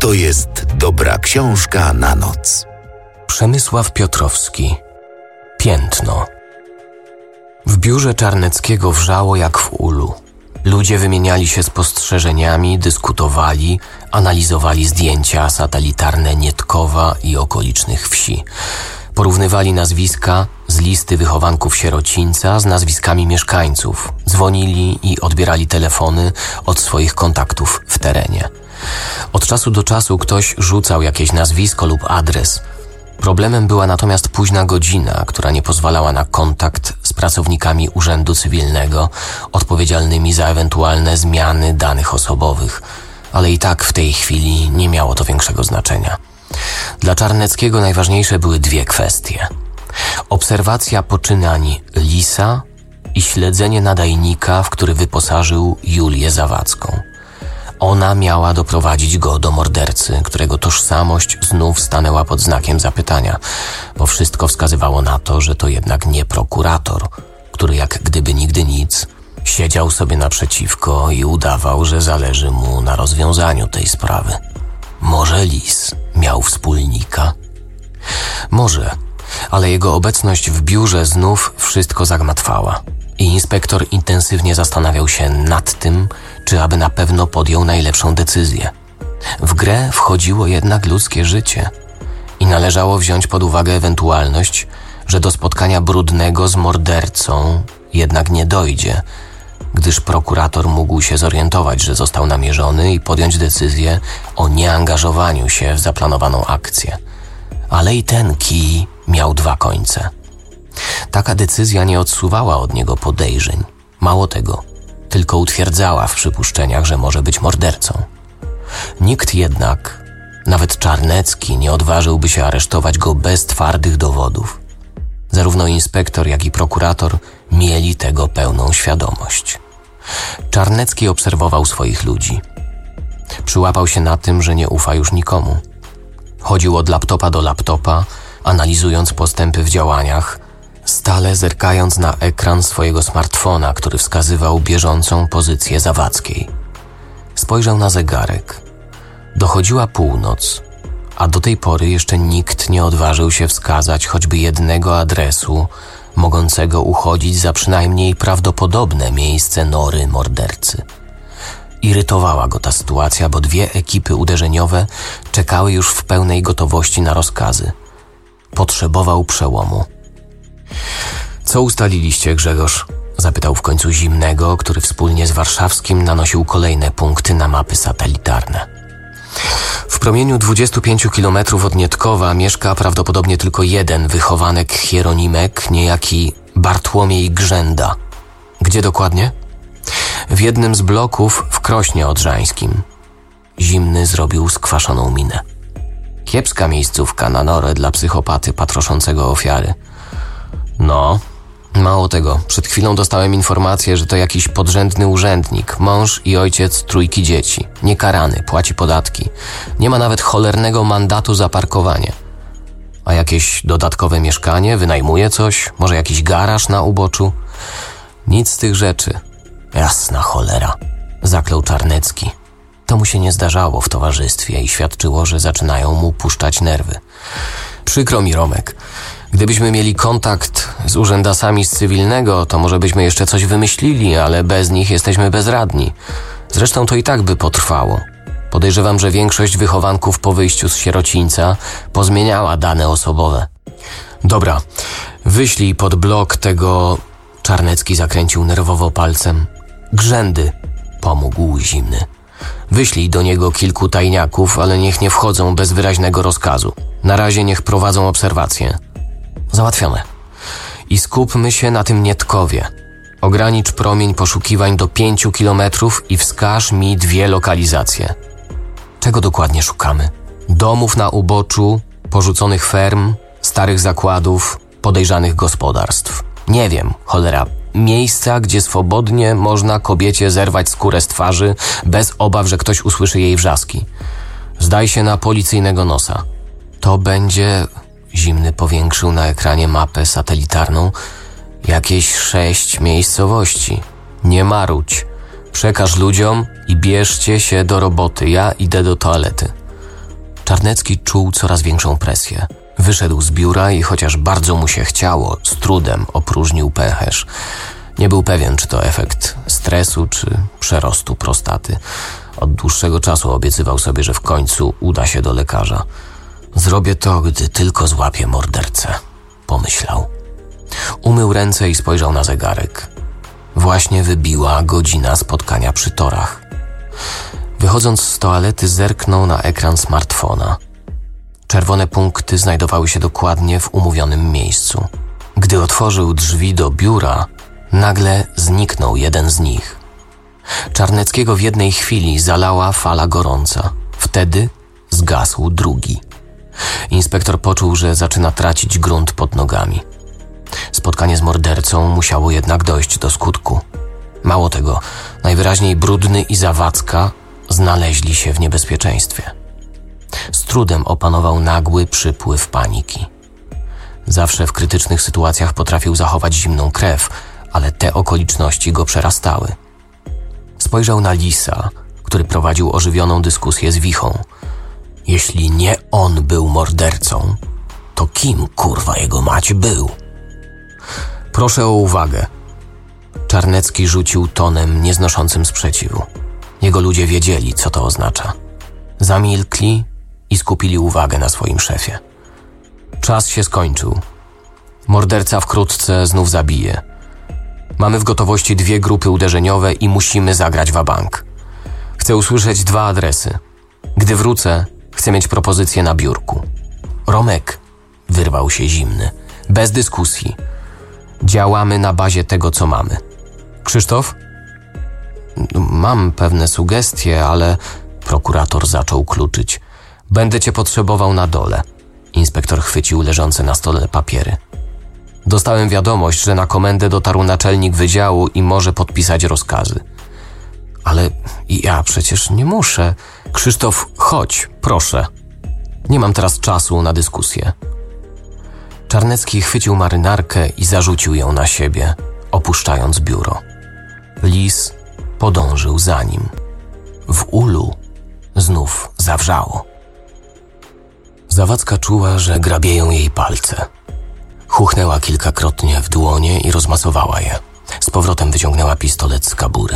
to jest dobra książka na noc. Przemysław Piotrowski. Piętno. W biurze Czarneckiego wrzało jak w ulu. Ludzie wymieniali się spostrzeżeniami, dyskutowali, analizowali zdjęcia satelitarne Nietkowa i okolicznych wsi. Porównywali nazwiska z listy wychowanków sierocińca z nazwiskami mieszkańców. Dzwonili i odbierali telefony od swoich kontaktów w terenie. Od czasu do czasu ktoś rzucał jakieś nazwisko lub adres. Problemem była natomiast późna godzina, która nie pozwalała na kontakt z pracownikami Urzędu Cywilnego odpowiedzialnymi za ewentualne zmiany danych osobowych. Ale i tak w tej chwili nie miało to większego znaczenia. Dla Czarneckiego najważniejsze były dwie kwestie. Obserwacja poczynań Lisa i śledzenie nadajnika, w który wyposażył Julię Zawadzką. Ona miała doprowadzić go do mordercy, którego tożsamość znów stanęła pod znakiem zapytania, bo wszystko wskazywało na to, że to jednak nie prokurator, który jak gdyby nigdy nic siedział sobie naprzeciwko i udawał, że zależy mu na rozwiązaniu tej sprawy. Może Lis miał wspólnika? Może, ale jego obecność w biurze znów wszystko zagmatwała i inspektor intensywnie zastanawiał się nad tym, czy aby na pewno podjął najlepszą decyzję. W grę wchodziło jednak ludzkie życie i należało wziąć pod uwagę ewentualność, że do spotkania brudnego z mordercą jednak nie dojdzie, gdyż prokurator mógł się zorientować, że został namierzony i podjąć decyzję o nieangażowaniu się w zaplanowaną akcję. Ale i ten kij miał dwa końce. Taka decyzja nie odsuwała od niego podejrzeń. Mało tego, tylko utwierdzała w przypuszczeniach, że może być mordercą. Nikt jednak, nawet Czarnecki, nie odważyłby się aresztować go bez twardych dowodów. Zarówno inspektor, jak i prokurator mieli tego pełną świadomość. Czarnecki obserwował swoich ludzi. Przyłapał się na tym, że nie ufa już nikomu. Chodził od laptopa do laptopa, analizując postępy w działaniach, stale zerkając na ekran swojego smartfona, który wskazywał bieżącą pozycję Zawadzkiej. Spojrzał na zegarek. Dochodziła północ, a do tej pory jeszcze nikt nie odważył się wskazać choćby jednego adresu mogącego uchodzić za przynajmniej prawdopodobne miejsce nory mordercy. Irytowała go ta sytuacja, bo dwie ekipy uderzeniowe czekały już w pełnej gotowości na rozkazy. Potrzebował przełomu. Co ustaliliście, Grzegorz? Zapytał w końcu Zimnego, który wspólnie z Warszawskim nanosił kolejne punkty na mapy satelitarne. W promieniu 25 kilometrów od Nietkowa mieszka prawdopodobnie tylko jeden wychowanek Hieronimek, niejaki Bartłomiej Grzęda. Gdzie dokładnie? W jednym z bloków w Krośnie Odrzańskim. Zimny zrobił skwaszoną minę. Kiepska miejscówka na norę dla psychopaty patroszącego ofiary. No, mało tego, przed chwilą dostałem informację, że to jakiś podrzędny urzędnik, mąż i ojciec trójki dzieci, niekarany, płaci podatki, nie ma nawet cholernego mandatu za parkowanie. A jakieś dodatkowe mieszkanie, wynajmuje coś, może jakiś garaż na uboczu? Nic z tych rzeczy. Jasna cholera, zaklął Czarnecki. To mu się nie zdarzało w towarzystwie i świadczyło, że zaczynają mu puszczać nerwy. Przykro mi, Romek. Gdybyśmy mieli kontakt z urzędasami z cywilnego, to może byśmy jeszcze coś wymyślili, ale bez nich jesteśmy bezradni. Zresztą to i tak by potrwało. Podejrzewam, że większość wychowanków po wyjściu z sierocińca pozmieniała dane osobowe. Dobra, wyślij pod blok tego... Czarnecki zakręcił nerwowo palcem. Grzędy, pomógł Zimny. Wyślij do niego kilku tajniaków, ale niech nie wchodzą bez wyraźnego rozkazu. Na razie niech prowadzą obserwacje. Załatwione. I skupmy się na tym Nietkowie. Ogranicz promień poszukiwań do 5 kilometrów i wskaż mi 2 lokalizacje. Czego dokładnie szukamy? Domów na uboczu, porzuconych ferm, starych zakładów, podejrzanych gospodarstw. Nie wiem, cholera. Miejsca, gdzie swobodnie można kobiecie zerwać skórę z twarzy, bez obaw, że ktoś usłyszy jej wrzaski. Zdaj się na policyjnego nosa. To będzie... Zimny powiększył na ekranie mapę satelitarną. Jakieś 6 miejscowości. Nie marudź. Przekaż ludziom i bierzcie się do roboty. Ja idę do toalety. Czarnecki czuł coraz większą presję. Wyszedł z biura i chociaż bardzo mu się chciało, z trudem opróżnił pęcherz. Nie był pewien, czy to efekt stresu, czy przerostu prostaty. Od dłuższego czasu obiecywał sobie, że w końcu uda się do lekarza. Zrobię to, gdy tylko złapię mordercę, pomyślał. Umył ręce i spojrzał na zegarek. Właśnie wybiła godzina spotkania przy torach. Wychodząc z toalety, zerknął na ekran smartfona. Czerwone punkty znajdowały się dokładnie w umówionym miejscu. Gdy otworzył drzwi do biura, nagle zniknął jeden z nich. Czarneckiego w jednej chwili zalała fala gorąca. Wtedy zgasł drugi. Inspektor poczuł, że zaczyna tracić grunt pod nogami. Spotkanie z mordercą musiało jednak dojść do skutku. Mało tego, najwyraźniej Brudny i Zawadzka znaleźli się w niebezpieczeństwie. Z trudem opanował nagły przypływ paniki. Zawsze w krytycznych sytuacjach potrafił zachować zimną krew, ale te okoliczności go przerastały. Spojrzał na Lisa, który prowadził ożywioną dyskusję z Wichą. Jeśli nie on był mordercą, to kim, kurwa, jego mać był? Proszę o uwagę. Czarnecki rzucił tonem nieznoszącym sprzeciwu. Jego ludzie wiedzieli, co to oznacza. Zamilkli i skupili uwagę na swoim szefie. Czas się skończył. Morderca wkrótce znów zabije. Mamy w gotowości 2 grupy uderzeniowe i musimy zagrać wabank. Chcę usłyszeć 2 adresy. Gdy wrócę, chcę mieć propozycję na biurku. Romek, wyrwał się zimny. Bez dyskusji. Działamy na bazie tego, co mamy. Krzysztof? Mam pewne sugestie, ale... Prokurator zaczął kluczyć. Będę cię potrzebował na dole. Inspektor chwycił leżące na stole papiery. Dostałem wiadomość, że na komendę dotarł naczelnik wydziału i może podpisać rozkazy. Ale ja przecież nie muszę. Krzysztof, chodź, proszę. Nie mam teraz czasu na dyskusję. Czarnecki chwycił marynarkę i zarzucił ją na siebie, opuszczając biuro. Lis podążył za nim. W ulu znów zawrzało. Zawadzka czuła, że grabieją jej palce. Chuchnęła kilkakrotnie w dłonie i rozmasowała je. Z powrotem wyciągnęła pistolet z kabury.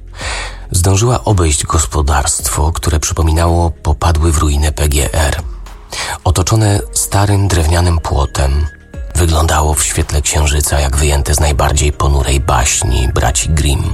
Zdążyła obejść gospodarstwo, które przypominało popadły w ruinę PGR. Otoczone starym drewnianym płotem, wyglądało w świetle księżyca jak wyjęte z najbardziej ponurej baśni braci Grimm.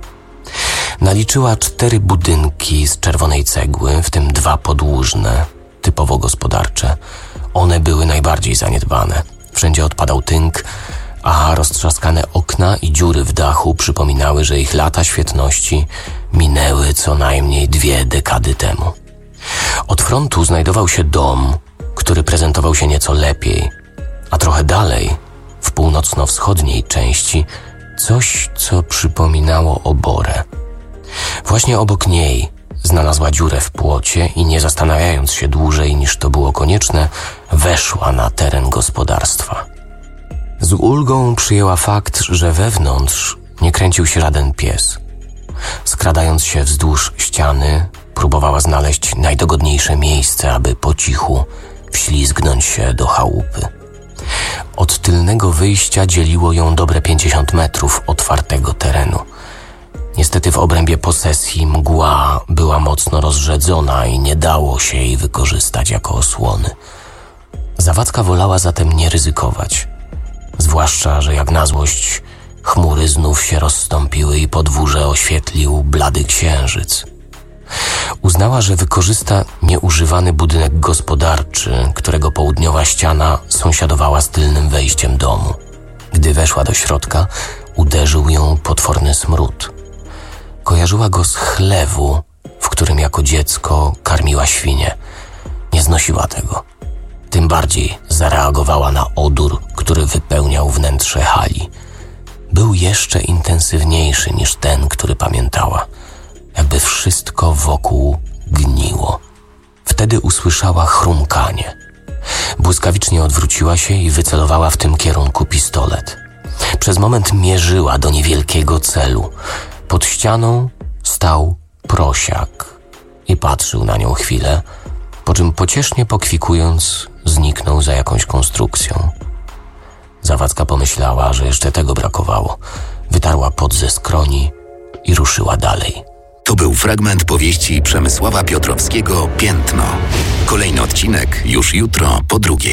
Naliczyła 4 budynki z czerwonej cegły, w tym 2 podłużne, typowo gospodarcze. One były najbardziej zaniedbane. Wszędzie odpadał tynk, a roztrzaskane okna i dziury w dachu przypominały, że ich lata świetności minęły co najmniej 2 dekady temu. Od frontu znajdował się dom, który prezentował się nieco lepiej, a trochę dalej, w północno-wschodniej części, coś, co przypominało oborę. Właśnie obok niej znalazła dziurę w płocie i nie zastanawiając się dłużej niż to było konieczne, weszła na teren gospodarstwa. Z ulgą przyjęła fakt, że wewnątrz nie kręcił się żaden pies. Skradając się wzdłuż ściany, próbowała znaleźć najdogodniejsze miejsce, aby po cichu wślizgnąć się do chałupy. Od tylnego wyjścia dzieliło ją dobre 50 metrów otwartego terenu. Niestety w obrębie posesji mgła była mocno rozrzedzona i nie dało się jej wykorzystać jako osłony. Zawadzka wolała zatem nie ryzykować. Zwłaszcza, że jak na złość chmury znów się rozstąpiły i podwórze oświetlił blady księżyc. Uznała, że wykorzysta nieużywany budynek gospodarczy, którego południowa ściana sąsiadowała z tylnym wejściem domu. Gdy weszła do środka, uderzył ją potworny smród. Kojarzyła go z chlewu, w którym jako dziecko karmiła świnie. Nie znosiła tego. Tym bardziej zareagowała na odór, który wypełniał wnętrze hali. Był jeszcze intensywniejszy niż ten, który pamiętała. Jakby wszystko wokół gniło. Wtedy usłyszała chrumkanie. Błyskawicznie odwróciła się i wycelowała w tym kierunku pistolet. Przez moment mierzyła do niewielkiego celu. Pod ścianą stał prosiak i patrzył na nią chwilę, po czym pociesznie pokwikując zniknął za jakąś konstrukcją. Zawadzka pomyślała, że jeszcze tego brakowało. Wytarła pot ze skroni i ruszyła dalej. To był fragment powieści Przemysława Piotrowskiego „Piętno”. Kolejny odcinek już jutro po 2:00.